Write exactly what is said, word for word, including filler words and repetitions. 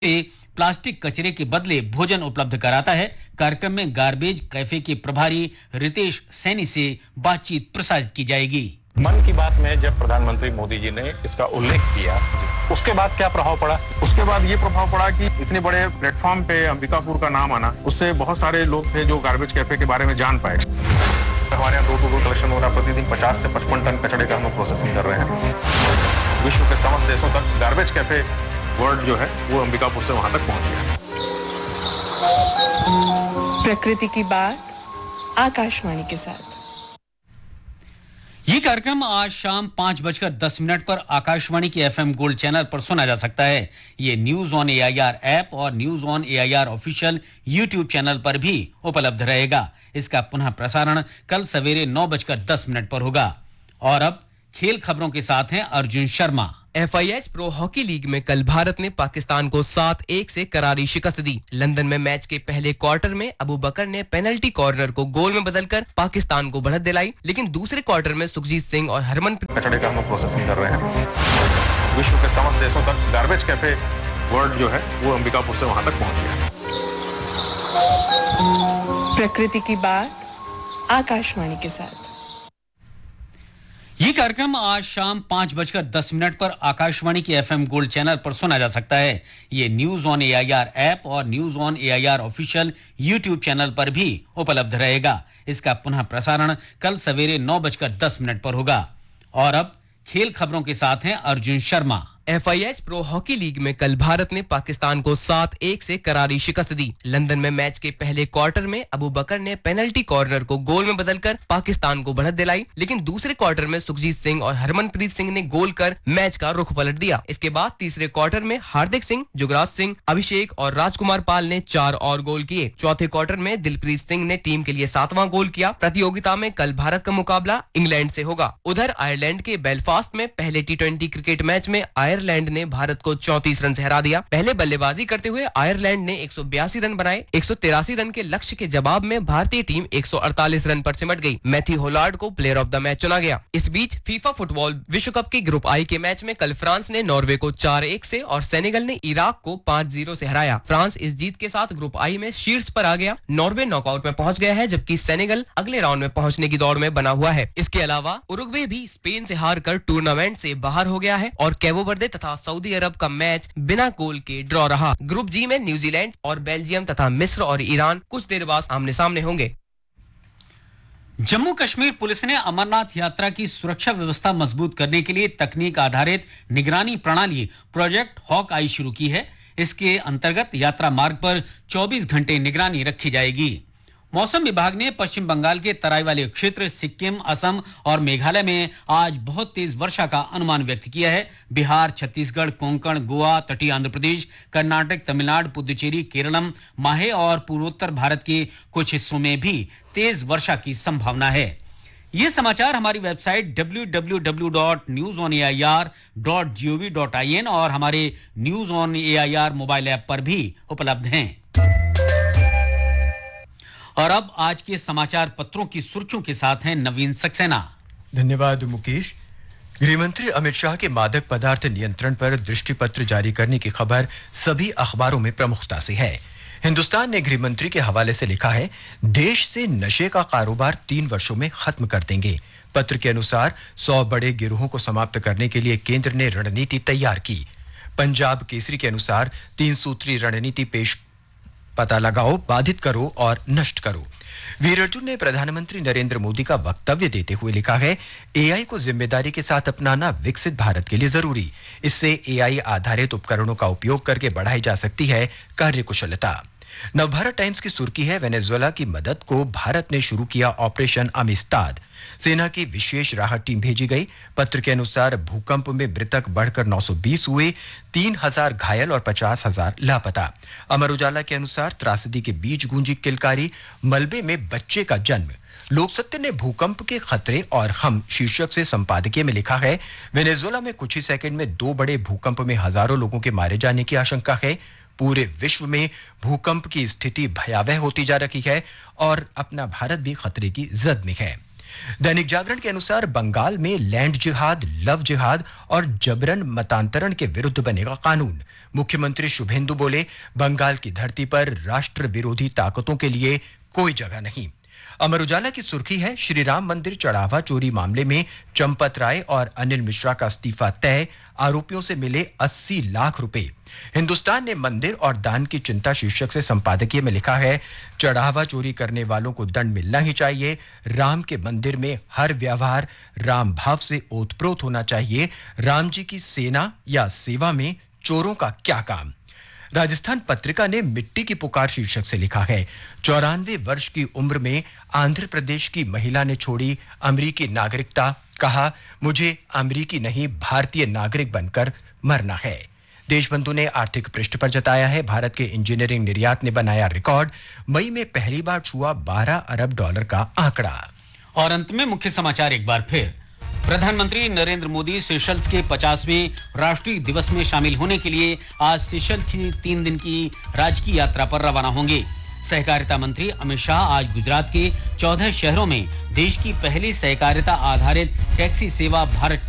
Plastic कचरे के बदले भोजन उपलब्ध कराता है। कार्यक्रम में गार्बेज कैफे के प्रभारी रितेश सैनी से बातचीत प्रसारित की जाएगी। मन की बात में जब प्रधानमंत्री मोदी जी ने इसका उल्लेख किया, उसके बाद क्या प्रभाव पड़ा? उसके बाद ये प्रभाव पड़ा कि इतने बड़े प्लेटफॉर्म पे अंबिकापुर का नाम आना, उससे बहुत सारे लोग थे जो गार्बेज कैफे के बारे में जान पाए। हमारे यहाँ डोर टू डोर कलेक्शन हो रहा है, प्रतिदिन पचास से पचपन टन कचड़े का हम लोग प्रोसेसिंग कर रहे हैं। विश्व के समस्त देशों तक गार्बेज कैफे वर्ल्ड जो है वो अंबिकापुर से वहां तक पहुंच गया। प्रकृति की बात आकाशवाणी के साथ। ये कार्यक्रम आज शाम पांच बजकर दस मिनट पर आकाशवाणी के एफएम गोल्ड चैनल पर सुना जा सकता है। ये न्यूज ऑन एआईआर ऐप और news on AIR official YouTube channel पर भी उपलब्ध रहेगा। इसका पुनः प्रसारण कल सवेरे नौ बजकर दस मिनट पर होगा। और अब खेल खबरों के साथ हैं Arjun Sharma. FIH pro hockey league में कल भारत ने पाकिस्तान को सात एक से करारी शिकस्त दी। लंदन में मैच के पहले क्वार्टर में अबू बकर ने पेनल्टी कॉर्नर को गोल में बदलकर पाकिस्तान को बढ़त दिलाई, लेकिन दूसरे क्वार्टर में सुखजीत सिंह और हरमनप्रीत कचड़े का हम लोग प्रोसेसिंग कर रहे हैं। विश्व के समस्त देशों तक गार्बेज कैफे वर्ल्ड जो है वो अंबिकापुर से वहां तक पहुंच गया। प्रकृति की बात आकाशवाणी के साथ। ये कार्यक्रम आज शाम पांच बजकर दस मिनट पर आकाशवाणी के एफएम गोल्ड चैनल पर सुना जा सकता है। ये न्यूज ऑन एआईआर ऐप और news on AIR official YouTube channel पर भी उपलब्ध रहेगा। इसका पुनः प्रसारण कल सवेरे नौ बजकर दस मिनट पर होगा। और अब खेल खबरों के साथ हैं Arjun Sharma. FIH pro hockey league में कल भारत ने पाकिस्तान को सात एक से करारी शिकस्त दी। लंदन में मैच के पहले क्वार्टर में अबू बकर ने पेनल्टी कॉर्नर को गोल में बदलकर पाकिस्तान को बढ़त दिलाई, लेकिन दूसरे क्वार्टर में सुखजीत सिंह और हरमनप्रीत सिंह ने गोल कर मैच का रुख पलट दिया। इसके बाद तीसरे क्वार्टर में हार्दिक सिंह, जुगराज सिंह, अभिषेक और राजकुमार पाल ने चार और गोल किए। चौथे क्वार्टर में दिलप्रीत सिंह ने टीम के लिए सातवां गोल किया। प्रतियोगिता में कल भारत का मुकाबला इंग्लैंड से होगा। उधर आयरलैंड के बेलफास्ट में पहले टी ट्वेंटी क्रिकेट मैच में आयरलैंड ने भारत को चौंतीस रन से हरा दिया। पहले बल्लेबाजी करते हुए आयरलैंड ने एक सौ बयासी रन बनाए। एक सौ तिरासी रन के लक्ष्य के जवाब में भारतीय टीम एक सौ अड़तालीस रन पर सिमट गई। मैथ्यू होलार्ड को प्लेयर ऑफ द मैच चुना गया। इस बीच फीफा फुटबॉल विश्व कप के ग्रुप आई के मैच में कल फ्रांस ने नॉर्वे को चार एक से और सेनेगल ने इराक को पाँच जीरो से हराया। फ्रांस इस जीत के साथ ग्रुप आई में शीर्ष पर आ गया। नॉर्वे नॉकआउट में पहुंच गया है, जबकि सेनेगल अगले राउंड में पहुंचने की दौड़ में बना हुआ है। इसके अलावा उरुग्वे भी स्पेन से हार कर टूर्नामेंट से बाहर हो गया है और कैबो वर्दे तथा सऊदी अरब का मैच बिना गोल के ड्रॉ रहा। ग्रुप जी में न्यूजीलैंड और बेल्जियम तथा मिस्र और ईरान कुछ देर बाद आमने सामने होंगे। जम्मू कश्मीर पुलिस ने अमरनाथ यात्रा की सुरक्षा व्यवस्था मजबूत करने के लिए तकनीक आधारित निगरानी प्रणाली प्रोजेक्ट हॉक आई शुरू की है। इसके अंतर्गत यात्रा मार्ग पर चौबीस घंटे निगरानी रखी जाएगी। मौसम विभाग ने पश्चिम बंगाल के तराई वाले क्षेत्र, सिक्किम, असम और मेघालय में आज बहुत तेज वर्षा का अनुमान व्यक्त किया है। बिहार, छत्तीसगढ़, कोंकण, गोवा, तटीय आंध्र प्रदेश, कर्नाटक, तमिलनाडु, पुदुचेरी, केरलम, माहे और पूर्वोत्तर भारत के कुछ हिस्सों में भी तेज वर्षा की संभावना है। ये समाचार हमारी website W W W dot news on A I R dot G O V dot I N और हमारे news on A I R mobile app पर भी उपलब्ध हैं। और अब आज के समाचार पत्रों की सुर्खियों के साथ हैं नवीन सक्सेना। धन्यवाद मुकेश। गृहमंत्री अमित शाह के मादक पदार्थ नियंत्रण पर दृष्टि पत्र जारी करने की खबर सभी अखबारों में प्रमुखता से है। हिंदुस्तान ने गृहमंत्री के हवाले से लिखा है, देश से नशे का कारोबार तीन वर्षों में खत्म कर देंगे। पत्र के अनुसार सौ बड़े गिरोहों को समाप्त करने के लिए केंद्र ने रणनीति तैयार की। पंजाब केसरी के अनुसार तीन सूत्री रणनीति पेश, पता लगाओ, बाधित करो और नष्ट करो। वीर अर्जुन ने प्रधानमंत्री नरेंद्र मोदी का वक्तव्य देते हुए लिखा है, एआई को जिम्मेदारी के साथ अपनाना विकसित भारत के लिए जरूरी। इससे एआई आधारित उपकरणों का उपयोग करके बढ़ाई जा सकती है कार्यकुशलता। नवभारत टाइम्स की सुर्खी है, वेनेजुएला की मदद को भारत ने शुरू किया ऑपरेशन अमिस्ताद। सेना की विशेष राहत टीम भेजी गई। पत्र के अनुसार भूकंप में मृतक बढ़कर नौ सौ बीस हुए, तीन हजार घायल और पचास हजार लापता। अमर उजाला के अनुसार त्रासदी के बीच गूंजी किलकारी, मलबे में बच्चे का जन्म। लोकसत्य ने भूकंप के खतरे और हम शीर्षक से संपादकीय में लिखा है, वेनेजुएला में कुछ ही सेकंड में दो बड़े भूकंप में हजारों लोगों के मारे जाने की आशंका है। पूरे विश्व में भूकंप की स्थिति भयावह होती जा रही है और अपना भारत भी खतरे की जद में है। दैनिक जागरण के अनुसार बंगाल में लैंड जिहाद, लव जिहाद और जबरन मतांतरण के विरुद्ध बनेगा कानून। मुख्यमंत्री शुभेंदु बोले, बंगाल की धरती पर राष्ट्र विरोधी ताकतों के लिए कोई जगह नहीं। अमर उजाला की सुर्खी है, श्री राम मंदिर चढ़ावा चोरी मामले में चंपत राय और अनिल मिश्रा का इस्तीफा तय, आरोपियों से मिले अस्सी लाख रुपए। हिंदुस्तान ने मंदिर और दान की चिंता शीर्षक से संपादकीय में लिखा है, चढ़ावा चोरी करने वालों को दंड मिलना ही चाहिए। राम के मंदिर में हर व्यवहार राम भाव से ओतप्रोत होना चाहिए। राम जी की सेना या सेवा में चोरों का क्या काम। राजस्थान पत्रिका ने मिट्टी की पुकार शीर्षक से लिखा है, चौरानवे वर्ष की उम्र में आंध्र प्रदेश की महिला ने छोड़ी अमेरिकी नागरिकता, कहा मुझे अमेरिकी नहीं भारतीय नागरिक बनकर मरना है। देशबंधु ने आर्थिक पृष्ठ पर जताया है, भारत के इंजीनियरिंग निर्यात ने बनाया रिकॉर्ड, मई में पहली बार छुआ बारह अरब डॉलर का आंकड़ा। और अंत में मुख्य समाचार एक बार फिर। प्रधानमंत्री नरेंद्र मोदी सेशल्स के पचासवें राष्ट्रीय दिवस में शामिल होने के लिए आज सेशल्स की तीन दिन की राजकीय यात्रा पर रवाना होंगे। सहकारिता मंत्री अमित शाह आज गुजरात के चौदह शहरों में देश की पहली सहकारिता आधारित टैक्सी सेवा भारत